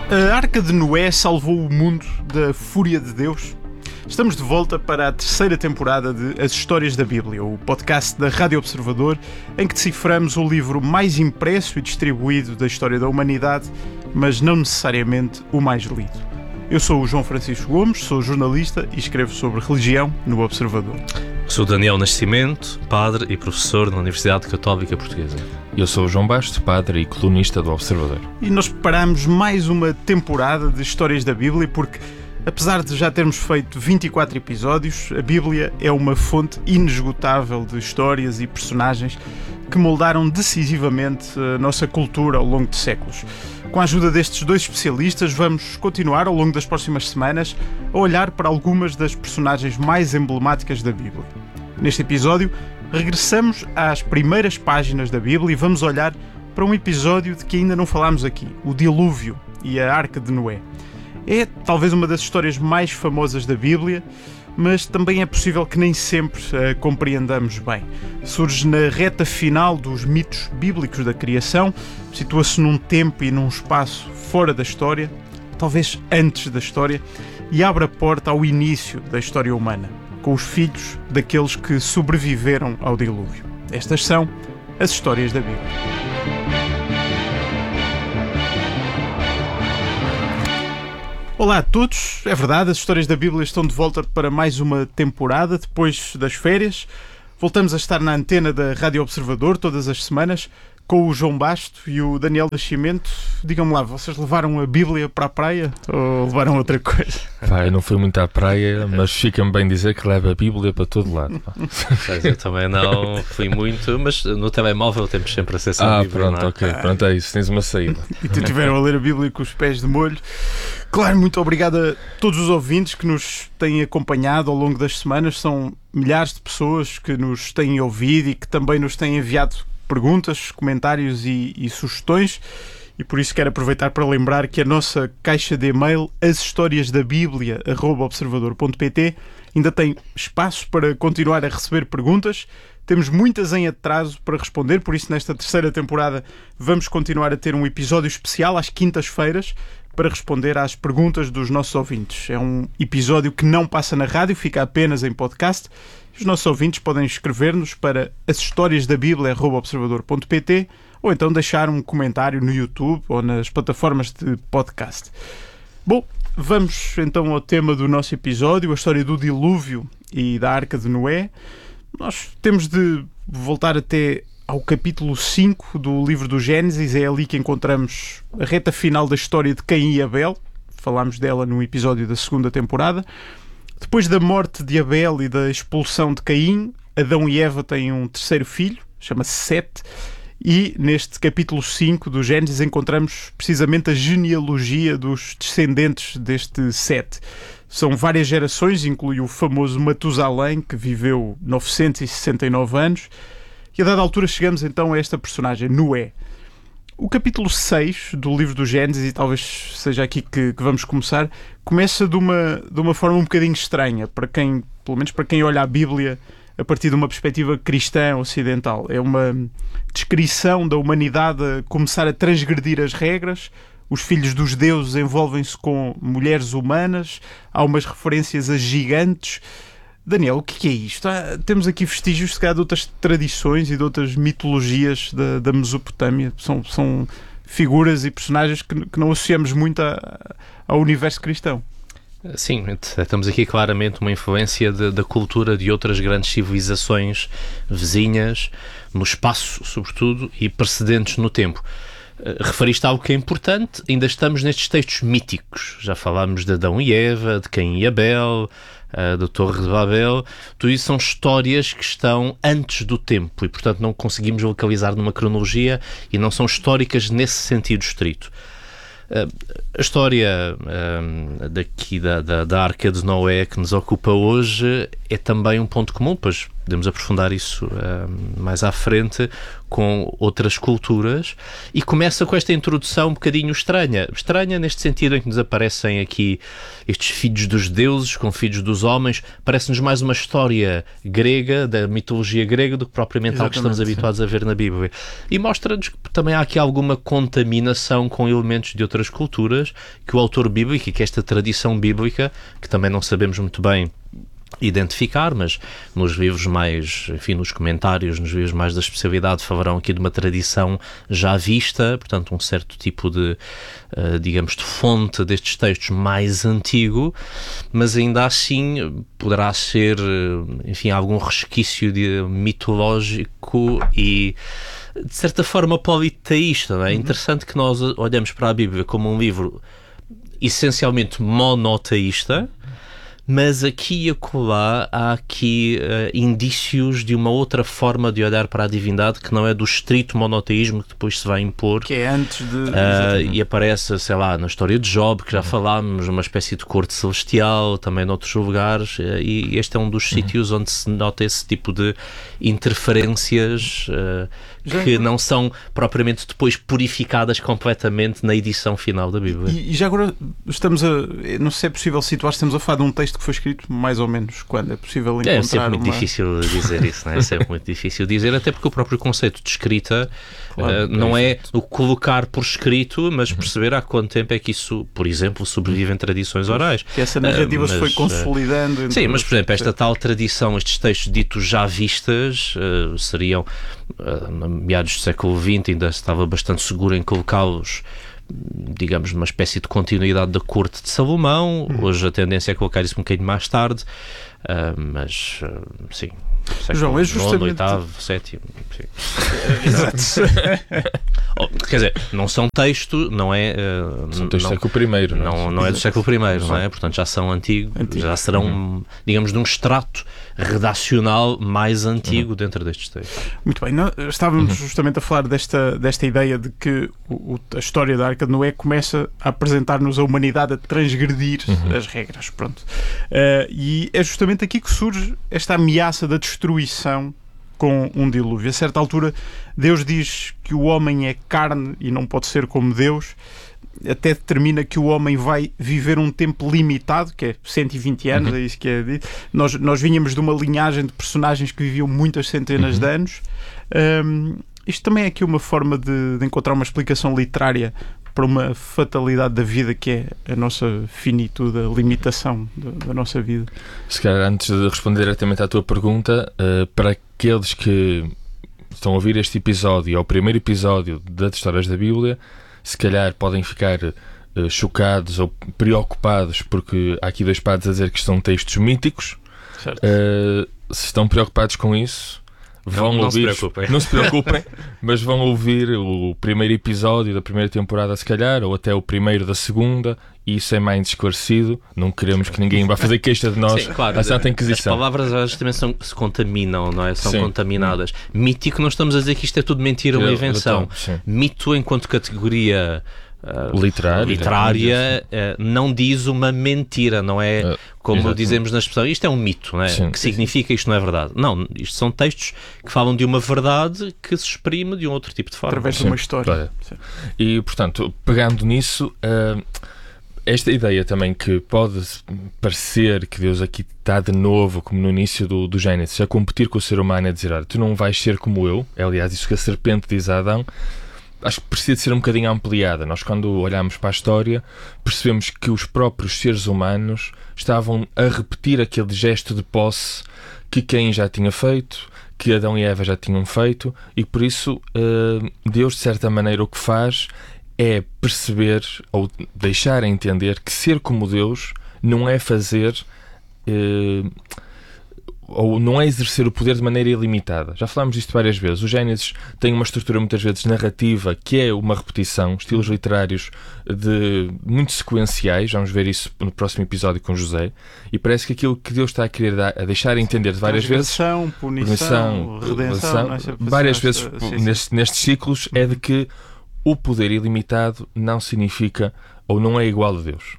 A Arca de Noé salvou o mundo da fúria de Deus? Estamos de volta para a terceira temporada de As Histórias da Bíblia, o podcast da Rádio Observador, em que deciframos o livro mais impresso e distribuído da história da humanidade, mas não necessariamente o mais lido. Eu sou o João Francisco Gomes, sou jornalista e escrevo sobre religião no Observador. Sou Daniel Nascimento, padre e professor na Universidade Católica Portuguesa. Eu sou o João Bastos, padre e colunista do Observador. E nós preparamos mais uma temporada de Histórias da Bíblia porque, apesar de já termos feito 24 episódios, a Bíblia é uma fonte inesgotável de histórias e personagens que moldaram decisivamente a nossa cultura ao longo de séculos. Com a ajuda destes dois especialistas, vamos continuar ao longo das próximas semanas a olhar para algumas das personagens mais emblemáticas da Bíblia. Neste episódio, regressamos às primeiras páginas da Bíblia e vamos olhar para um episódio de que ainda não falámos aqui, o Dilúvio e a Arca de Noé. É talvez uma das histórias mais famosas da Bíblia, mas também é possível que nem sempre a compreendamos bem. Surge na reta final dos mitos bíblicos da criação, situa-se num tempo e num espaço fora da história, talvez antes da história, e abre a porta ao início da história humana, com os filhos daqueles que sobreviveram ao dilúvio. Estas são as histórias da Bíblia. Olá a todos, é verdade, as histórias da Bíblia estão de volta para mais uma temporada depois das férias. Voltamos a estar na antena da Rádio Observador todas as semanas com o João Basto e o Daniel Nascimento. Digam-me lá, vocês levaram a Bíblia para a praia ou levaram outra coisa? Eu não fui muito à praia, mas fica-me bem dizer que leva a Bíblia para todo lado. Eu também não fui muito, mas no telemóvel temos sempre acesso à Bíblia. Pronto, ok, pronto, é isso, tens uma saída. E tiveram a ler a Bíblia com os pés de molho. Claro, muito obrigado a todos os ouvintes que nos têm acompanhado ao longo das semanas. São milhares de pessoas que nos têm ouvido e que também nos têm enviado perguntas, comentários e sugestões. E por isso quero aproveitar para lembrar que a nossa caixa de e-mail, ashistoriasdabiblia@observador.pt, ainda tem espaço para continuar a receber perguntas. Temos muitas em atraso para responder, por isso nesta terceira temporada vamos continuar a ter um episódio especial às quintas-feiras para responder às perguntas dos nossos ouvintes. É um episódio que não passa na rádio, fica apenas em podcast. Os nossos ouvintes podem escrever-nos para ashistoriasdabiblia@observador.pt ou então deixar um comentário no YouTube ou nas plataformas de podcast. Bom, vamos então ao tema do nosso episódio, a história do dilúvio e da Arca de Noé. Nós temos de voltar até ao capítulo 5 do livro do Gênesis. É ali que encontramos a reta final da história de Caim e Abel. Falámos dela no episódio da segunda temporada. Depois da morte de Abel e da expulsão de Caim, Adão e Eva têm um terceiro filho, chama-se Sete, e neste capítulo 5 do Gênesis encontramos precisamente a genealogia dos descendentes deste Sete. São várias gerações, inclui o famoso Matusalém, que viveu 969 anos, e a dada altura chegamos então a esta personagem, Noé. O capítulo 6 do livro do Gênesis, e talvez seja aqui que vamos começar, começa de uma forma um bocadinho estranha, para quem, pelo menos para quem olha a Bíblia a partir de uma perspectiva cristã ocidental. É uma descrição da humanidade a começar a transgredir as regras. Os filhos dos deuses envolvem-se com mulheres humanas, há umas referências a gigantes. Daniel, o que é isto? Temos aqui vestígios, se calhar, de outras tradições e de outras mitologias da Mesopotâmia. São figuras e personagens que não associamos muito ao universo cristão. Sim, estamos aqui claramente uma influência da cultura de outras grandes civilizações vizinhas, no espaço, sobretudo, e precedentes no tempo. Referiste a algo que é importante, ainda estamos nestes textos míticos. Já falámos de Adão e Eva, de Caim e Abel, da Torre de Babel. Tudo isso são histórias que estão antes do tempo e, portanto, não conseguimos localizar numa cronologia e não são históricas nesse sentido estrito. A história daqui da Arca de Noé que nos ocupa hoje é também um ponto comum, pois podemos aprofundar isso mais à frente com outras culturas, e começa com esta introdução um bocadinho estranha neste sentido em que nos aparecem aqui estes filhos dos deuses com filhos dos homens. Parece-nos mais uma história grega, da mitologia grega, do que propriamente algo que estamos habituados a ver na Bíblia, e mostra-nos que também há aqui alguma contaminação com elementos de outras culturas, que o autor bíblico e que esta tradição bíblica, que também não sabemos muito bem identificar, mas nos livros mais, enfim, nos comentários, nos livros mais da especialidade, falarão aqui de uma tradição já vista, portanto um certo tipo de, digamos, de fonte destes textos mais antigo, mas ainda assim poderá ser, enfim, algum resquício mitológico e de certa forma politeísta, não é? Interessante que nós olhamos para a Bíblia como um livro essencialmente monoteísta, mas aqui e acolá há aqui indícios de uma outra forma de olhar para a divindade, que não é do estrito monoteísmo que depois se vai impor. Que é antes de... e aparece, sei lá, na história de Job, que já falámos, uma espécie de corte celestial, também noutros lugares, e este é um dos sítios onde se nota esse tipo de interferências que não são propriamente depois purificadas completamente na edição final da Bíblia. E já agora estamos a... Não sei se é possível situar, estamos a falar de um texto que foi escrito mais ou menos quando? É possível encontrar É sempre muito difícil dizer isso, não é? É sempre muito difícil dizer, até porque o próprio conceito de escrita não é o colocar por escrito, mas perceber há quanto tempo é que isso, por exemplo, sobrevive em tradições orais. Que essa narrativa se foi consolidando. Sim, mas por exemplo, esta tal tradição, estes textos ditos já vistas, seriam, meados do século XX, ainda estava bastante seguro em colocá-los, digamos, numa espécie de continuidade da corte de Salomão. Hoje a tendência é colocar isso um bocadinho mais tarde, mas sim, João, é justamente... 8º, 7º, exato. Quer dizer, não são texto, não é... são textos do século I. Não é do século I, não é? Portanto, já são antigos, já serão, digamos, de um extrato redacional mais antigo dentro destes textos. Muito bem, estávamos justamente a falar desta ideia de que a história da Arca de Noé começa a apresentar-nos a humanidade a transgredir as regras, pronto. E é justamente aqui que surge esta ameaça da destruição com um dilúvio. A certa altura, Deus diz que o homem é carne e não pode ser como Deus, até determina que o homem vai viver um tempo limitado, que é 120 anos, é isso que é dito. Nós vinhamos de uma linhagem de personagens que viviam muitas centenas de anos. Isto também é aqui uma forma de encontrar uma explicação literária para uma fatalidade da vida, que é a nossa finitude, a limitação da nossa vida. Se calhar, antes de responder diretamente à tua pergunta, para aqueles que estão a ouvir este episódio, ou o primeiro episódio das histórias da Bíblia, se calhar podem ficar chocados ou preocupados, porque há aqui dois padres a dizer que são textos míticos. Se estão preocupados com isso, não se preocupem, mas vão ouvir o primeiro episódio da primeira temporada, se calhar, ou até o primeiro da segunda, e isso é mais esclarecido. Não queremos que ninguém vá fazer queixa de nós. Sim, claro, a Santa Inquisição. As palavras às vezes também se contaminam, não é? São contaminadas. Mítico, não estamos a dizer que isto é tudo mentira ou invenção. Mito, enquanto categoria literária, não diz uma mentira, não é como dizemos na expressão, isto é um mito, não é? Que significa isto não é verdade. Não, isto são textos que falam de uma verdade que se exprime de um outro tipo de forma. Através de uma história. E, portanto, pegando nisso, esta ideia também que pode parecer que Deus aqui está de novo, como no início do Gênesis, a competir com o ser humano, a dizer, tu não vais ser como eu. É, aliás, isso que a serpente diz a Adão. Acho que precisa de ser um bocadinho ampliada. Nós, quando olhamos para a história, percebemos que os próprios seres humanos estavam a repetir aquele gesto de posse que Caim já tinha feito, que Adão e Eva já tinham feito, e por isso Deus, de certa maneira, o que faz é perceber ou deixar a entender que ser como Deus não é fazer... ou não é exercer o poder de maneira ilimitada. Já falámos disto várias vezes. O Gênesis tem uma estrutura muitas vezes narrativa, que é uma repetição, estilos literários muito sequenciais. Vamos ver isso no próximo episódio com José. E parece que aquilo que Deus está a querer a deixar a entender de várias vezes, punição, redenção, várias vezes nestes ciclos, é de que o poder ilimitado não significa ou não é igual a Deus.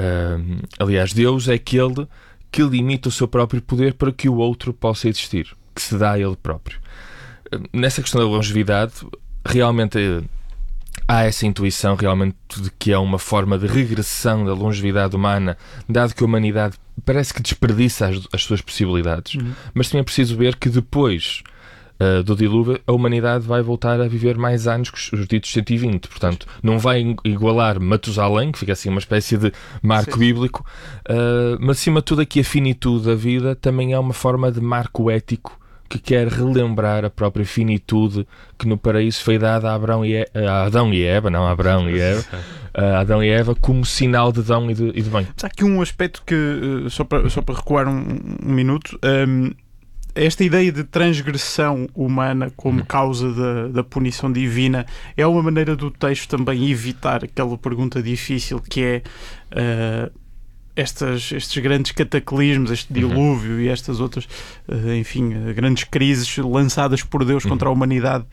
Aliás, Deus é aquele que limita o seu próprio poder para que o outro possa existir. que se dá a ele próprio. Nessa questão da longevidade, realmente há essa intuição realmente de que é uma forma de regressão da longevidade humana, dado que a humanidade parece que desperdiça as suas possibilidades. Mas também é preciso ver que depois do dilúvio a humanidade vai voltar a viver mais anos que os ditos 120. Portanto, não vai igualar Matusalém, que fica assim uma espécie de marco bíblico, mas acima de tudo aqui a finitude da vida também é uma forma de marco ético que quer relembrar a própria finitude que no paraíso foi dada a Adão e Eva, Adão e Eva, como sinal de dom e de bem. Há aqui um aspecto que, só para recuar um minuto, esta ideia de transgressão humana como causa da punição divina é uma maneira do texto também evitar aquela pergunta difícil que é estes grandes cataclismos, este dilúvio e estas outras, grandes crises lançadas por Deus contra a humanidade,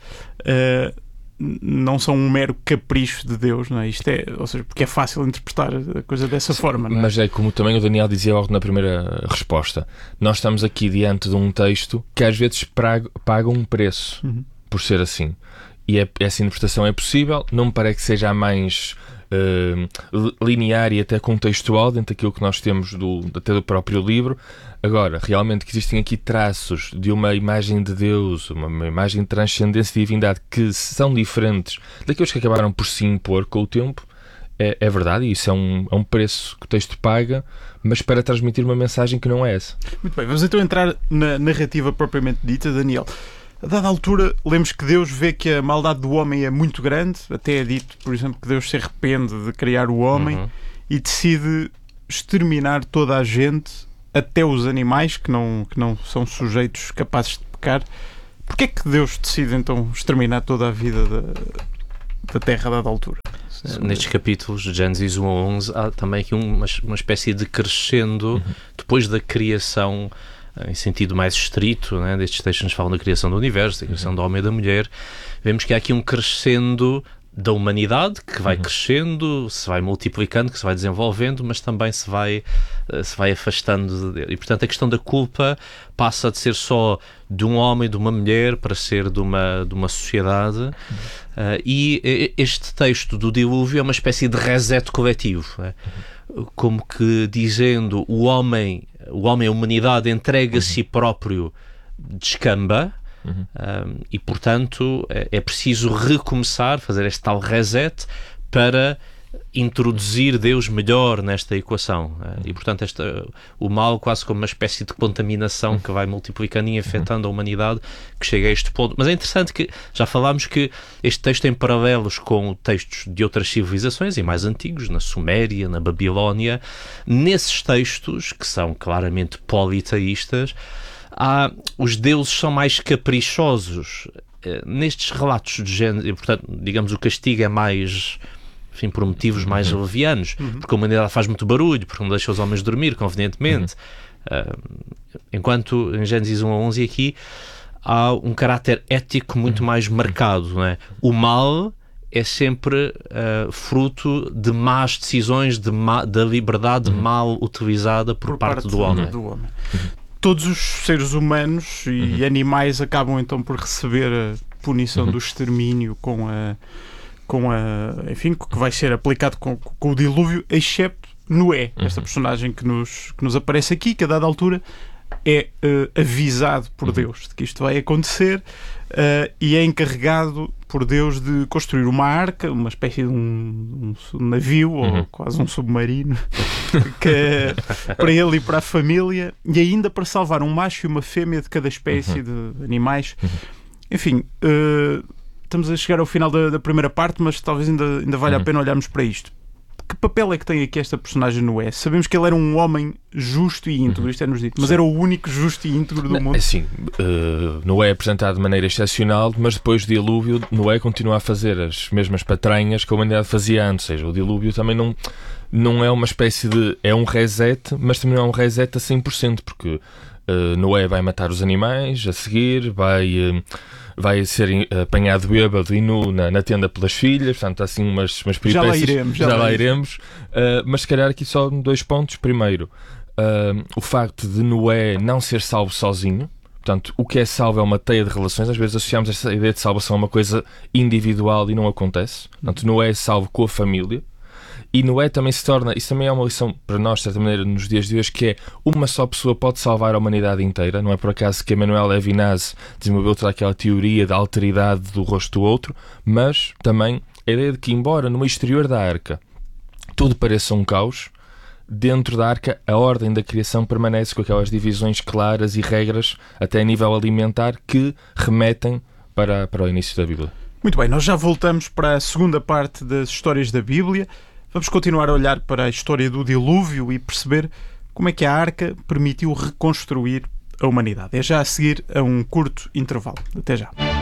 não são um mero capricho de Deus, não é? Ou seja, porque é fácil interpretar a coisa dessa forma, não é? Mas é como também o Daniel dizia logo na primeira resposta, nós estamos aqui diante de um texto que às vezes paga um preço por ser assim, e essa interpretação é possível, não me parece que seja a mais linear e até contextual dentro daquilo que nós temos até do próprio livro. Agora, realmente que existem aqui traços de uma imagem de Deus, uma imagem de transcendência e divindade que são diferentes daqueles que acabaram por se impor com o tempo, é verdade, e isso é um preço que o texto paga, mas para transmitir uma mensagem que não é essa. Muito bem, vamos então entrar na narrativa propriamente dita, Daniel. A dada altura, lemos que Deus vê que a maldade do homem é muito grande, até é dito, por exemplo, que Deus se arrepende de criar o homem e decide exterminar toda a gente, até os animais que não são sujeitos capazes de pecar. Porquê é que Deus decide então exterminar toda a vida da Terra a dada altura? Nestes capítulos de Gênesis 1 a 11 há também aqui uma espécie de crescendo depois da criação em sentido mais estrito, né? Destes textos nos falam da criação do universo, da criação do homem e da mulher. Vemos que há aqui um crescendo da humanidade que vai crescendo, se vai multiplicando, que se vai desenvolvendo, mas também se vai afastando dele. E portanto a questão da culpa passa de ser só de um homem, de uma mulher, para ser de uma sociedade. E este texto do dilúvio é uma espécie de reset coletivo, né? Como que dizendo o homem, a humanidade entrega a si próprio, descamba. E portanto é preciso recomeçar, fazer este tal reset para introduzir Deus melhor nesta equação, e portanto o mal quase como uma espécie de contaminação que vai multiplicando e afetando a humanidade, que chega a este ponto. Mas é interessante que já falámos que este texto tem paralelos com textos de outras civilizações e mais antigos, na Suméria, na Babilónia. Nesses textos, que são claramente politeístas, os deuses são mais caprichosos. Nestes relatos de género, portanto, digamos, o castigo é mais, enfim, por motivos mais levianos, porque a humanidade faz muito barulho, porque não deixa os homens dormir convenientemente. Enquanto em Gênesis 1 a 11 aqui há um caráter ético muito mais marcado, não é? O mal é sempre fruto de más decisões, da liberdade mal utilizada por parte do homem. Todos os seres humanos e animais acabam então por receber a punição do extermínio enfim, que vai ser aplicado com o dilúvio, excepto Noé, esta personagem que nos aparece aqui, que a dada altura é avisado por Deus de que isto vai acontecer, e é encarregado por Deus de construir uma arca, uma espécie de um navio, ou quase um submarino, para ele e para a família, e ainda para salvar um macho e uma fêmea de cada espécie de animais. Enfim, estamos a chegar ao final da primeira parte, mas talvez ainda valha a pena olharmos para isto. Que papel é que tem aqui esta personagem Noé? Sabemos que ele era um homem justo e íntegro, isto é-nos dito, mas era o único justo e íntegro do mundo. Assim, Noé é apresentado de maneira excepcional, mas depois do dilúvio, Noé continua a fazer as mesmas patranhas que a humanidade fazia antes. Ou seja, o dilúvio também não é uma espécie de... É um reset, mas também não é um reset a 100%, porque Noé vai matar os animais a seguir, vai ser apanhado bêbado e nu na tenda pelas filhas, portanto há assim umas peripécias. Já lá iremos. Mas se calhar aqui só 2 pontos. Primeiro, o facto de Noé não ser salvo sozinho, Portanto, o que é salvo é uma teia de relações. Às vezes associamos essa ideia de salvação a uma coisa individual e não acontece. Portanto, Noé é salvo com a família. E Noé também se torna, isso também é uma lição para nós, de certa maneira, nos dias de hoje, que é uma só pessoa pode salvar a humanidade inteira. Não é por acaso que Emmanuel Levinas desenvolveu toda aquela teoria da alteridade do rosto do outro, mas também a ideia de que, embora no exterior da arca tudo pareça um caos, dentro da arca a ordem da criação permanece com aquelas divisões claras e regras, até a nível alimentar, que remetem para o início da Bíblia. Muito bem, nós já voltamos para a segunda parte das histórias da Bíblia. Vamos continuar a olhar para a história do dilúvio e perceber como é que a arca permitiu reconstruir a humanidade. É já a seguir a um curto intervalo. Até já.